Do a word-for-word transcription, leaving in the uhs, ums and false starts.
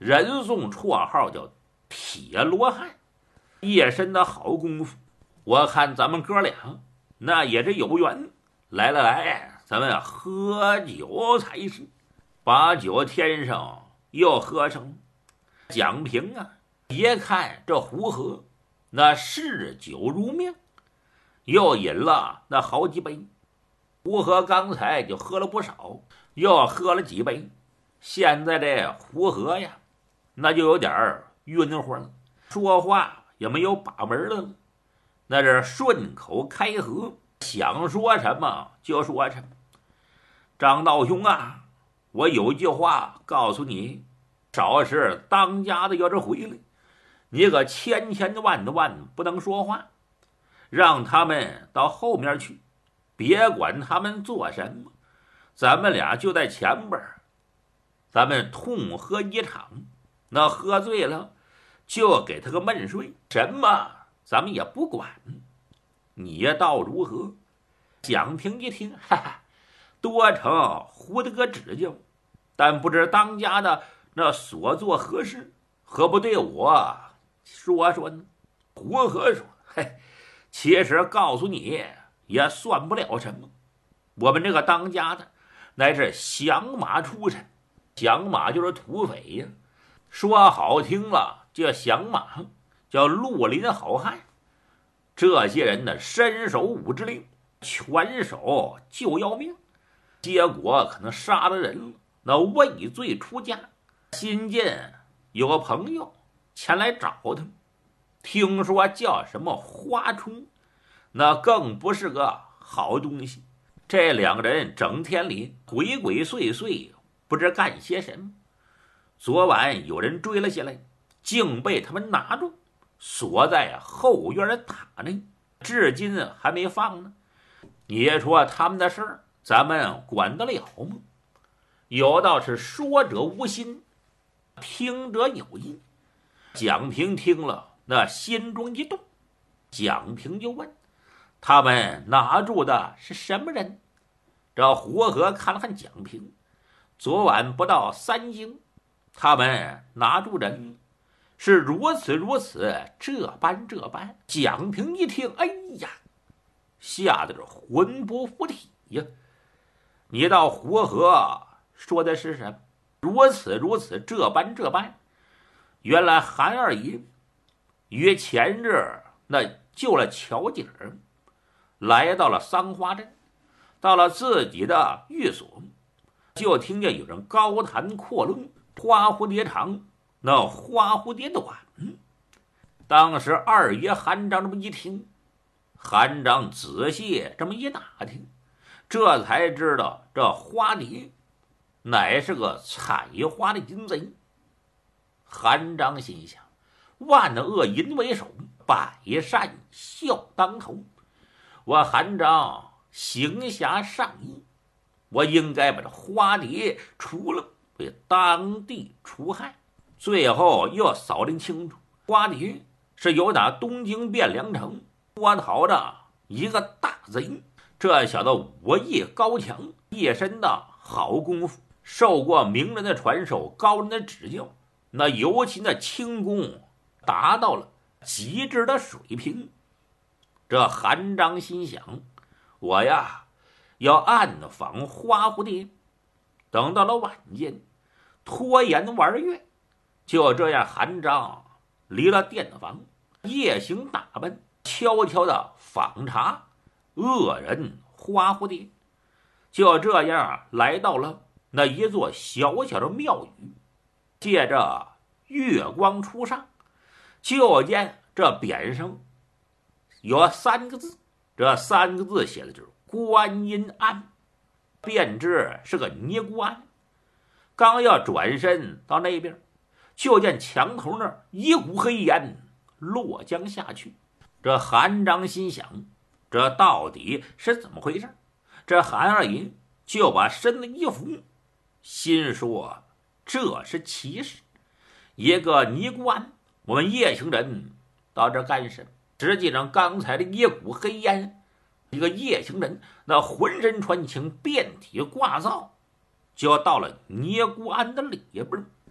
人送绰号叫铁罗汉，一身的好功夫。我看咱们哥俩那也是有缘。来来来，咱们喝酒才是。把酒添上，又喝上。蒋平啊，别看这胡喝，那嗜酒如命，又饮了那好几杯。胡和刚才就喝了不少，又喝了几杯。现在这胡和呀，那就有点晕乎了，说话也没有把门的了，那是顺口开河，想说什么就说什么。张道兄啊，我有一句话告诉你，少是当家的要是回来，你可千千万万不能说话，让他们到后面去，别管他们做什么，咱们俩就在前边，咱们痛喝一场。那喝醉了就给他个闷睡，什么咱们也不管，你倒如何？蒋平一听，哈哈，多成胡的个指教，但不知当家的那所做何事，何不对我说说呢？胡和说，嘿，其实告诉你也算不了什么，我们这个当家的乃是响马出身，响马就是土匪呀，说好听了这响马叫绿林好汉，这些人呢身手武之灵，拳手就要命，结果可能杀了人了，那畏罪出家。新近有个朋友前来找他，听说叫什么花冲，那更不是个好东西。这两个人整天里鬼鬼祟祟，不知干些什么。昨晚有人追了下来，竟被他们拿住，锁在后院的塔内，至今还没放呢。你说他们的事儿，咱们管得了吗？有道是说者无心，听者有意。蒋平听了，那心中一动。蒋平就问，他们拿住的是什么人？这胡和看了看蒋平，昨晚不到三更，他们拿住人是如此如此，这般这般。蒋平一听，哎呀，吓得这魂不附体呀！你到胡和说的是什么？如此如此，这般这般。原来韩二爷约前日那救了乔姐儿，来到了桑花镇，到了自己的寓所，就听见有人高谈阔论，花蝴蝶长，那花蝴蝶短。当时二爷韩章这么一听，韩章仔细这么一打听，这才知道这花蝶乃是个采花的淫贼。韩章心想，万恶淫为首，百善孝当头，我韩章行侠仗义，我应该把这花蝶除了，为当地除害。最后又扫听清楚，花蝶是由打东京汴梁城脱逃的一个大贼。这小子武艺高强，一身的好功夫，受过名人的传授，高人的指教，那尤其那轻功达到了极致的水平。这韩章心想，我呀要暗访花蝴蝶。等到了晚间，拖延玩月，就这样韩章离了店房，夜行打扮，悄悄的访查恶人花蝴蝶。就这样来到了那一座小小的庙宇，借着月光初上，就见这匾上有三个字，这三个字写的就是观音庵，便知是个尼姑庵。刚要转身到那边，就见墙头那儿一股黑烟落将下去。这韩章心想，这到底是怎么回事？这韩二爷就把身子一扶，心说这是奇事。一个尼姑庵，我们夜行人到这干什么？实际上刚才的一股黑烟，一个夜行人那浑身穿青，遍体挂皂，就到了尼姑庵的里边。